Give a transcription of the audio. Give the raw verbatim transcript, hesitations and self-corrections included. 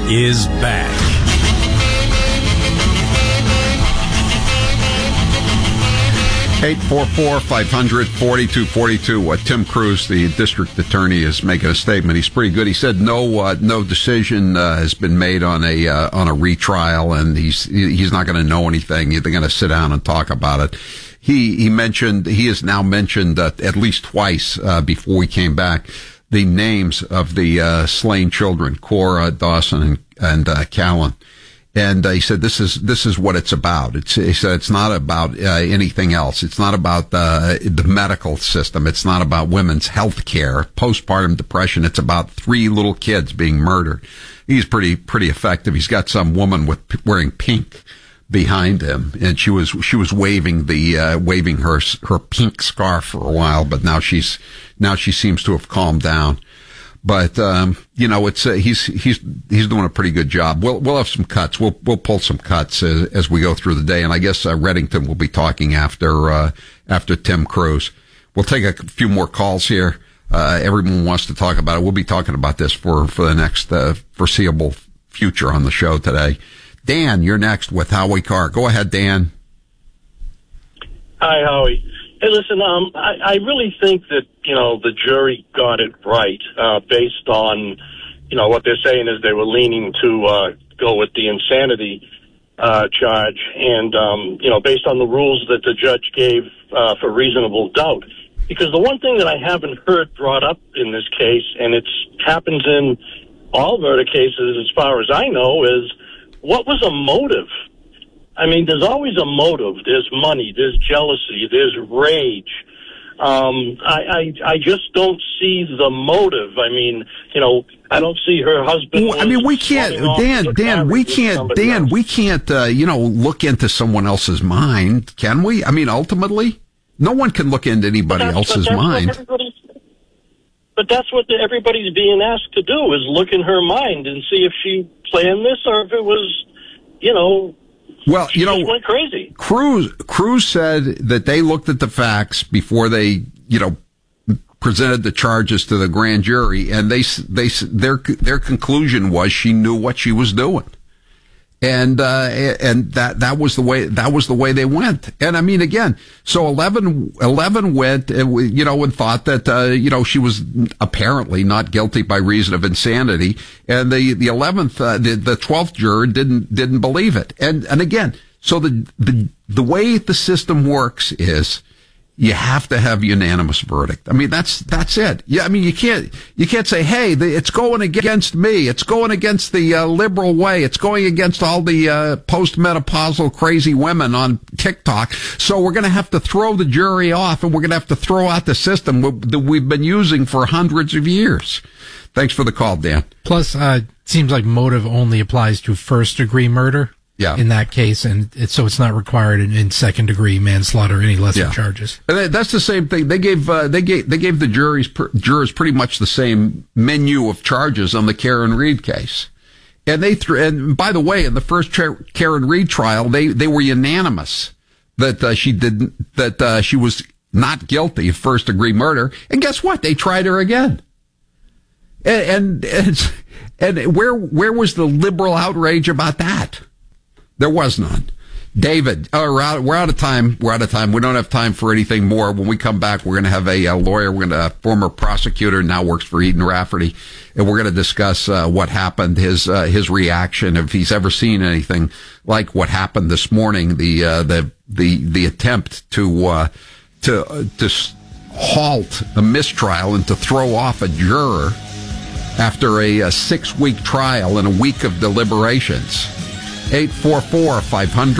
is back. eight four four, five hundred, forty-two forty-two. Uh, Tim Cruz, the district attorney, is making a statement. He's pretty good. He said no, uh, no decision uh, has been made on a uh, on a retrial, and he's he's not going to know anything. They're going to sit down and talk about it. He he mentioned he has now mentioned uh, at least twice uh, before we came back the names of the uh, slain children, Cora, Dawson, and, and uh, Callan. And uh, he said, "This is this is what it's about." It's, he said, "It's not about uh, anything else. It's not about uh, the medical system. It's not about women's health care, postpartum depression. It's about three little kids being murdered." He's pretty pretty effective. He's got some woman with wearing pink behind him, and she was she was waving the uh, waving her her pink scarf for a while, but now she's now she seems to have calmed down. But, um, you know, it's, uh, he's, he's, he's doing a pretty good job. We'll, we'll have some cuts. We'll, we'll pull some cuts as, as we go through the day. And I guess, uh, Reddington will be talking after, uh, after Tim Cruz. We'll take a few more calls here. Uh, everyone wants to talk about it. We'll be talking about this for, for the next, uh, foreseeable future on the show today. Dan, you're next with Howie Carr. Go ahead, Dan. Hi, Howie. Hey, listen, um, I, I really think that, you know, the jury got it right, uh, based on, you know, what they're saying is they were leaning to, uh, go with the insanity, uh, charge. And, um, you know, based on the rules that the judge gave, uh, for reasonable doubt. Because the one thing that I haven't heard brought up in this case, and it happens in all murder cases as far as I know, is what was a motive? I mean, there's always a motive. There's money. There's jealousy. There's rage. Um, I, I, I just don't see the motive. I mean, you know, I don't see her husband. Well, I mean, we can't, Dan, Dan, we can't, Dan, else. we can't, uh, you know, look into someone else's mind, can we? I mean, ultimately, no one can look into anybody else's mind. But that's what everybody's being asked to do, is look in her mind and see if she planned this or if it was, you know, Well, she you know, just went crazy. Cruz, Cruz said that they looked at the facts before they, you know, presented the charges to the grand jury, and they, they, their, their conclusion was she knew what she was doing. And, uh, and that, that was the way, that was the way they went. And I mean, again, so eleven, eleven went, you know, and thought that, uh, you know, she was apparently not guilty by reason of insanity. And the, the eleventh, uh, the, the twelfth juror didn't, didn't believe it. And, and again, so the, the, the way the system works is, you have to have unanimous verdict. I mean, that's, that's it. Yeah. I mean, you can't, you can't say, hey, the, it's going against me. It's going against the uh, liberal way. It's going against all the uh, postmenopausal crazy women on TikTok. So we're going to have to throw the jury off, and we're going to have to throw out the system that we've been using for hundreds of years. Thanks for the call, Dan. Plus, uh, it seems like motive only applies to first degree murder. Yeah. In that case, and it, so it's not required in, in second degree manslaughter or any lesser yeah. charges. And that's the same thing. They gave uh, they gave they gave the juries per, jurors pretty much the same menu of charges on the Karen Reed case. And they threw. And by the way, in the first tra- Karen Reed trial, they they were unanimous that uh, she didn't that uh, she was not guilty of first degree murder. And guess what? They tried her again. And and and, and where where was the liberal outrage about that? There was none. David, oh, we're, out, we're out of time. We're out of time. We don't have time for anything more. When we come back, we're going to have a, a lawyer. We're going to, a former prosecutor, now works for Eden Rafferty, and we're going to discuss uh, what happened, his uh, his reaction, if he's ever seen anything like what happened this morning, the uh, the the the attempt to uh, to uh, to halt a mistrial and to throw off a juror after a, a six week trial and a week of deliberations. eight four four, five hundred